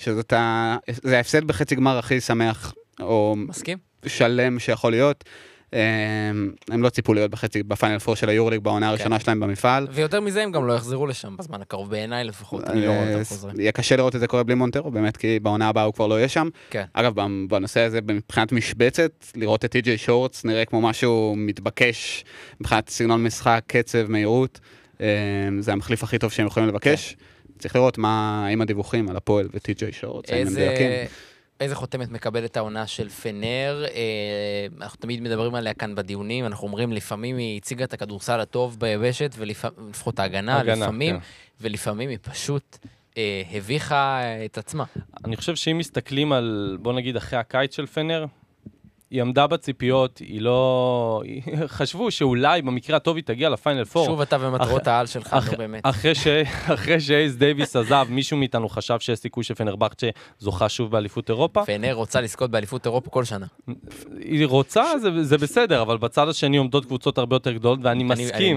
זה ההפסד בחצי גמר הכי שמח, או מסכים? שלם שיכול להיות. הם לא ציפו להיות בפיינל פור של היורוליג בעונה הראשונה שלהם במפעל. ויותר מזה הם גם לא יחזרו לשם בזמן הקרוב, בעיניי לפחות, אני לא רואה אותם חוזרים. יהיה קשה לראות את זה קורה בלי מונטרו, באמת, כי בעונה הבאה הוא כבר לא יהיה שם. אגב, בנושא הזה, מבחינת משבצת, לראות את טי.ג'יי שורטס נראה כמו משהו מתבקש, מבחינת סגנון משחק, קצב, מהירות. זה המחליף הכי טוב שהם יכולים לבקש. צריך לראות האם הדיווחים על הפועל וטי.ג'יי שורטס, האם הם מדויקים. איזה חותמת מקבלת העונה של פנר? אנחנו תמיד מדברים עליה כאן בדיונים, אנחנו אומרים לפעמים היא הציגה את הכדורסל הטוב ביבשת, ולפחות ההגנה, לפעמים, ולפעמים היא פשוט הביכה את עצמה. אני חושב שאם מסתכלים על, בוא נגיד, אחרי הקיץ של פנר, היא עמדה בציפיות, חשבו שאולי במקרה הטוב היא תגיע לפיינל פור. שוב אתה ומטרות העל שלך, לא באמת. אחרי שאייס דייביס עזב, מישהו מאיתנו חשב שיש סיכוי שפנרבחצ'ה זוכה שוב באליפות אירופה. פנר רוצה לזכות באליפות אירופה כל שנה. היא רוצה, זה בסדר, אבל בצד השני עומדות קבוצות הרבה יותר גדולות, ואני מסכים.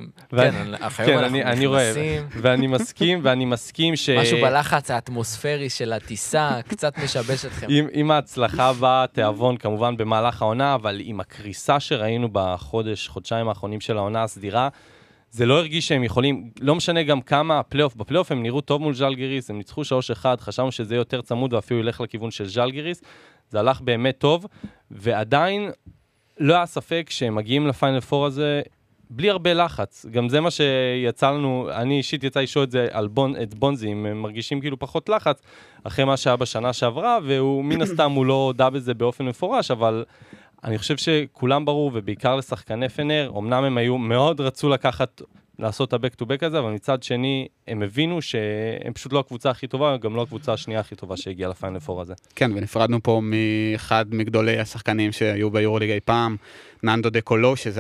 ואני מסכים ש... משהו בלחץ האטמוספרי של הטיסה, קצת משבש אתכם. עם ההצלחה בתיאבון, כמובן במהלך העונה, אבל עם הקריסה שראינו חודשיים האחרונים של העונה הסדירה, זה לא הרגיש שהם יכולים, לא משנה גם כמה בפלייאוף הם נראו טוב מול ז'לגיריס, הם ניצחו 3-1, חשבנו שזה יותר צמוד ואפילו ילך לכיוון של ז'לגיריס, זה הלך באמת טוב, ועדיין לא היה ספק שהם מגיעים לפיינל פור הזה בלי הרבה לחץ. גם זה מה שיצא לנו, אני אישית יצא לשאול את זה על בונזי, הם מרגישים כאילו פחות לחץ, אחרי מה שהיה בשנה שעברה, והוא מן הסתם הוא לא הודע בזה באופן מפורש, אבל אני חושב שכולם ברור, ובעיקר לשחקני פנר, אמנם הם היו מאוד רצו לעשות את ה-back to back הזה, אבל מצד שני, הם הבינו שהם פשוט לא הקבוצה הכי טובה, גם לא הקבוצה השנייה הכי טובה שהגיעה לפיינל פור הזה. כן, ונפרדנו פה מאחד מגדולי השחקנים שהיו ביורוליג אי פעם, ננדו דה קולו, שזה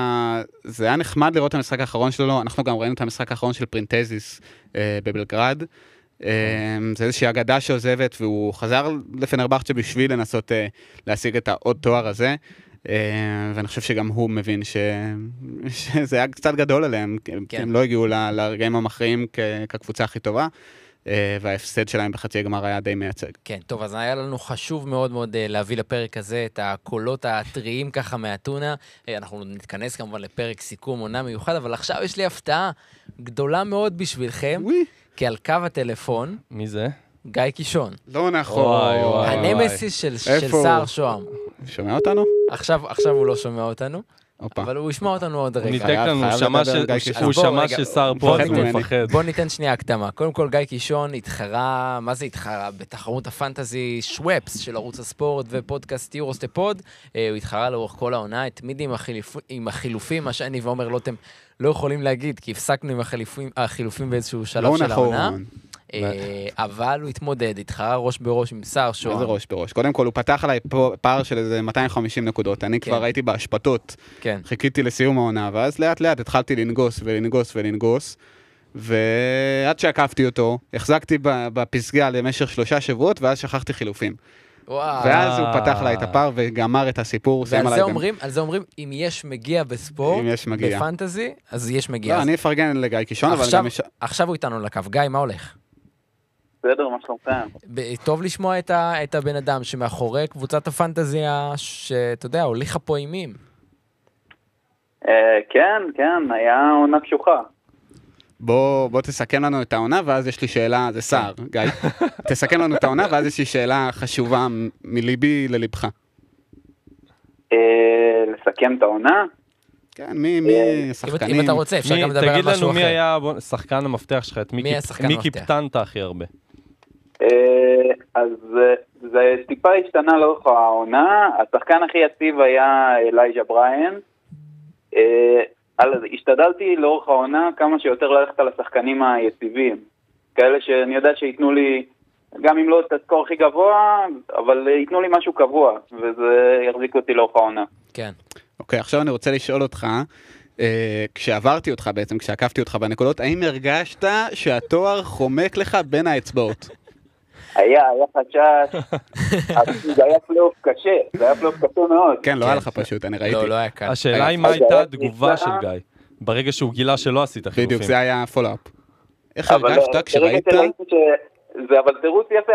היה נחמד לראות את המשחק האחרון שלו, אנחנו גם ראינו את המשחק האחרון של פרינטזיס בבלגרד, זה איזושהי אגדה שעוזבת, והוא חזר לפנרבחצ'ה בשביל לנסות להשיג את העוד תואר הזה, ואני חושב שגם הוא מבין שזה היה קצת גדול עליהם, הם לא הגיעו לרגעים המכריעים כקבוצה הכי טובה, וההפסד שלהם בחצי הגמר היה די מייצג. כן, טוב, אז היה לנו חשוב מאוד מאוד להביא לפרק הזה את הקולות הטריים ככה מהטונה. אנחנו נתכנס כמובן לפרק סיכום עונה מיוחד, אבל עכשיו יש לי הפתעה גדולה מאוד בשבילכם, כי על קו הטלפון... מי זה? גיא קישון. לא נכון. הנמסיס של סער שוהם. שומע אותנו? עכשיו הוא לא שומע אותנו. אבל הוא ישמע אותנו עוד רגע. הוא ניתק לנו, הוא שמע שסער פה, אז הוא מפחד. בוא ניתן שנייה הקדמה. קודם כל, גיא קישון התחרה, מה זה התחרה? בתחרות הפנטזי שוואפס של ערוץ הספורט ופודקאסט יורוסטפוד. הוא התחרה לאורך כל העונה, התמיד עם החילופים, מה שאני ואומר לא, אתם לא יכולים להגיד, כי הפסקנו עם החילופים באיזשהו שלב של העונה. אבל הוא התמודד, התחרה ראש בראש עם סער שוהם. איזה ראש בראש? קודם כל, הוא פתח עליי פער של איזה 250 נקודות. אני כבר הייתי בהשפטות. חיכיתי לסיום העונה, ואז לאט לאט התחלתי לנגוס, ועד שעקפתי אותו, החזקתי בפסגה למשך 3 שבועות, ואז שכחתי חילופים. ואז הוא פתח עליי את הפער וגמר את הסיפור. על זה אומרים, אם יש מגיע בספורט, בפנטזי, אז יש מגיע. לא, אני אפרגן לגיא קישון, אבל גם... עכשיו הוא איתנו לקו. גיא, מה הולך? בסדר, מה שלומכם? טוב לשמוע את הבן אדם שמאחורי קבוצת הפנטזיה, שאתה יודע, הוליכה פה אימים. כן, היה עונה קשוחה. בוא תסכם לנו את העונה, ואז יש לי שאלה, זה סער, גיא. תסכם לנו את העונה, ואז יש לי שאלה חשובה מליבי ללבך. לסכם את העונה? כן, מי השחקנים? אם אתה רוצה, אפשר גם לדבר על משהו אחר. תגיד לנו מי היה שחקן המפתח שלך, מי קיפטנת הכי הרבה? אז זה טיפה השתנה לאורך העונה, השחקן הכי יציב היה אלייג'ה בריין, השתדלתי לאורך העונה כמה שיותר ללכת על השחקנים היציבים, כאלה שאני יודע שיתנו לי, גם אם לא את הסקור הכי גבוה, אבל ייתנו לי משהו קבוע, וזה יחזיק אותי לאורך העונה. כן. אוקיי, עכשיו אני רוצה לשאול אותך, כשעברתי אותך בעצם, כשעקפתי אותך בנקודות, האם הרגשת שהתואר חומק לך בין האצבעות? היה חשש, זה היה פלייאוף קשה, מאוד. כן, לא היה לך פשוט, אני ראיתי. לא היה קל. השאלה היא מה הייתה התגובה של גיא, ברגע שהוא גילה שלא עשית חילופים. בדיוק, זה היה פולאפ. איך הרגשת כשראית? אבל תירוץ יפה,